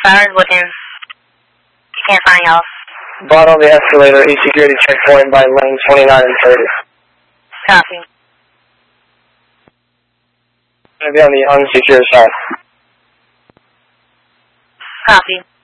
Fire's looking. You can't find y'all. Bottom of the escalator, E-security checkpoint by lane 29 and 30. Copy. Going to be on the unsecured side. Copy.